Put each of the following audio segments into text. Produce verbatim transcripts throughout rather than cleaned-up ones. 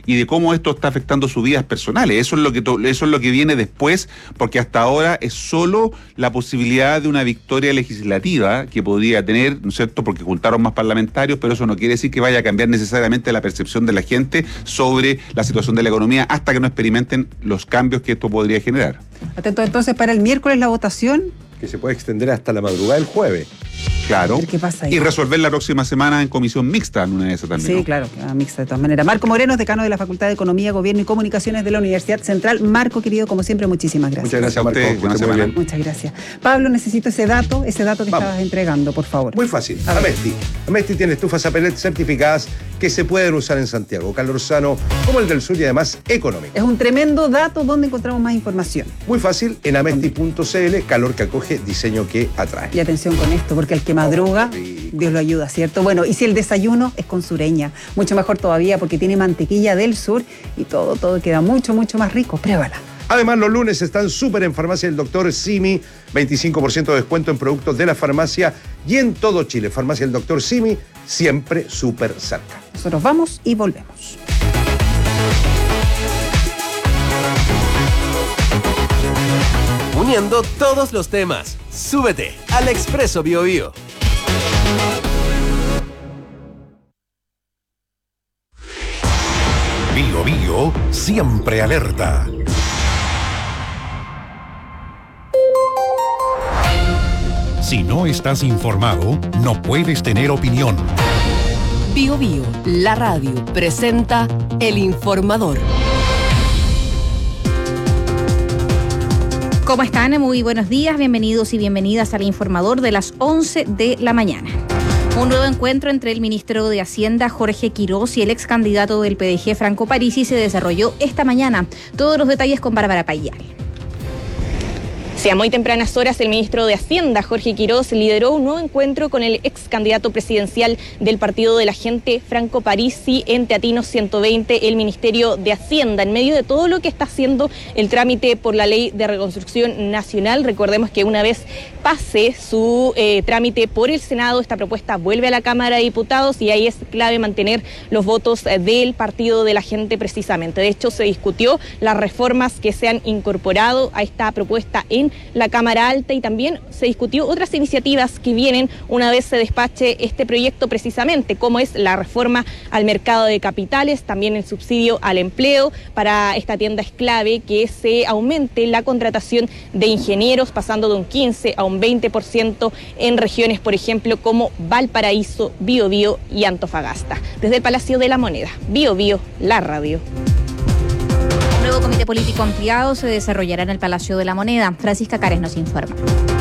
y de cómo esto está afectando sus vidas personales. Eso es lo que to- eso es lo que viene después, porque hasta ahora es solo la posibilidad de una victoria legislativa que podría tener, ¿no es cierto?, porque juntaron más parlamentarios, pero eso no quiere decir que vaya a cambiar necesariamente la percepción de la gente sobre la situación de la economía hasta que no experimenten los cambios que esto podría generar. Atento entonces para el miércoles la votación. Que se puede extender hasta la madrugada del jueves. Claro. ¿Qué pasa ahí? Y resolver la próxima semana en comisión mixta, en una de esas también. Sí, ¿no? claro, una mixta de todas maneras. Marco Moreno, decano de la Facultad de Economía, Gobierno y Comunicaciones de la Universidad Central. Marco, querido, como siempre, muchísimas gracias. Muchas gracias, a Marco. ustedes, Que buena esté muy semana. bien. Muchas gracias. Pablo, necesito ese dato, ese dato que Vamos. estabas entregando, por favor. Muy fácil. A ver. Amesti. Amesti tiene estufas a pellet certificadas que se pueden usar en Santiago. Calor sano como el del sur y además económico. Es un tremendo dato donde encontramos más información. Muy fácil en amesti punto c l. Calor que acoge, diseño que atrae. Y atención con esto, porque el que madruga, Oh, rico. Dios lo ayuda, ¿cierto? Bueno, y si el desayuno es con sureña, mucho mejor todavía porque tiene mantequilla del sur y todo, todo queda mucho, mucho más rico. Pruébala. Además, los lunes están súper en Farmacia del Doctor Simi. veinticinco por ciento de descuento en productos de la farmacia y en todo Chile. Farmacia del Doctor Simi, siempre súper cerca. Nosotros vamos y volvemos. Uniendo todos los temas. Súbete al Expreso Bio Bio. Bio Bio siempre alerta. Si no estás informado, no puedes tener opinión. Bio Bio, la radio, presenta El Informador. ¿Cómo están? Muy buenos días, bienvenidos y bienvenidas al Informador de las once de la mañana. Un nuevo encuentro entre el ministro de Hacienda, Jorge Quirós, y el ex candidato del P D G, Franco Parisi, se desarrolló esta mañana. Todos los detalles con Bárbara Payal. Sí, a muy tempranas horas el ministro de Hacienda, Jorge Quirós, lideró un nuevo encuentro con el ex candidato presidencial del Partido de la Gente, Franco Parisi, en Teatinos ciento veinte, el Ministerio de Hacienda, en medio de todo lo que está haciendo el trámite por la Ley de Reconstrucción Nacional. Recordemos que una vez pase su eh, trámite por el Senado, esta propuesta vuelve a la Cámara de Diputados y ahí es clave mantener los votos eh, del Partido de la Gente precisamente. De hecho, se discutió las reformas que se han incorporado a esta propuesta en la Cámara Alta y también se discutió otras iniciativas que vienen una vez se despache este proyecto precisamente, como es la reforma al mercado de capitales, también el subsidio al empleo. Para esta tienda es clave que se aumente la contratación de ingenieros, pasando de un quince a un veinte por ciento en regiones, por ejemplo, como Valparaíso, Biobío y Antofagasta. Desde el Palacio de la Moneda, Bio Bio, la radio. Un nuevo comité político ampliado se desarrollará en el Palacio de la Moneda. Francisca Cares nos informa.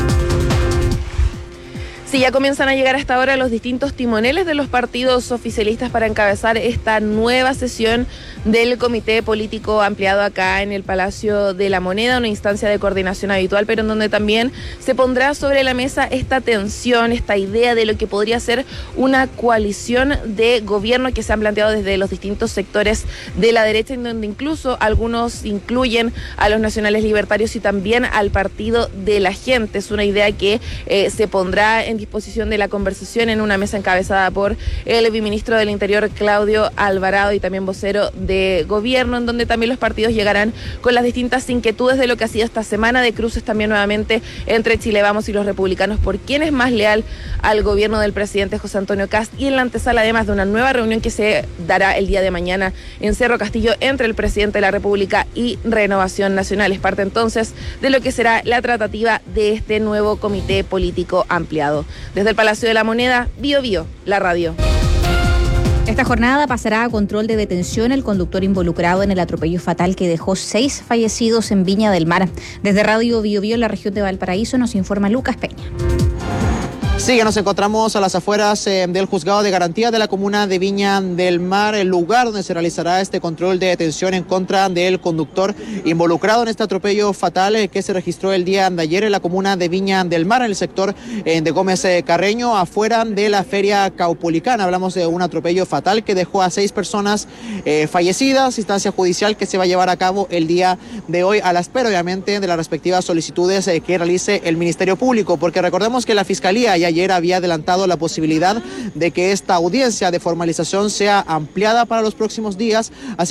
Sí, ya comienzan a llegar hasta ahora los distintos timoneles de los partidos oficialistas para encabezar esta nueva sesión del Comité Político Ampliado acá en el Palacio de la Moneda, una instancia de coordinación habitual, pero en donde también se pondrá sobre la mesa esta tensión, esta idea de lo que podría ser una coalición de gobierno que se han planteado desde los distintos sectores de la derecha, en donde incluso algunos incluyen a los nacionales libertarios y también al Partido de la Gente. Es una idea que eh, se pondrá en disposición de la conversación en una mesa encabezada por el viceministro del Interior, Claudio Alvarado, y también vocero de gobierno, en donde también los partidos llegarán con las distintas inquietudes de lo que ha sido esta semana de cruces también nuevamente entre Chile Vamos y los republicanos por quién es más leal al gobierno del presidente José Antonio Kast, y en la antesala además de una nueva reunión que se dará el día de mañana en Cerro Castillo entre el presidente de la República y Renovación Nacional. Es parte entonces de lo que será la tratativa de este nuevo comité político ampliado. Desde el Palacio de la Moneda, Bio Bio, la radio. Esta jornada pasará a control de detención el conductor involucrado en el atropello fatal que dejó seis fallecidos en Viña del Mar. Desde Radio Bio Bio, en la región de Valparaíso, nos informa Lucas Peña. Sí, que nos encontramos a las afueras eh, del Juzgado de Garantía de la comuna de Viña del Mar, el lugar donde se realizará este control de detención en contra del conductor involucrado en este atropello fatal eh, que se registró el día de ayer en la comuna de Viña del Mar, en el sector eh, de Gómez eh, Carreño, afuera de la Feria Caupolicana. Hablamos de un atropello fatal que dejó a seis personas eh, fallecidas, instancia judicial que se va a llevar a cabo el día de hoy a la espera, obviamente, de las respectivas solicitudes eh, que realice el Ministerio Público, porque recordemos que la Fiscalía ya ayer había adelantado la posibilidad de que esta audiencia de formalización sea ampliada para los próximos días. Así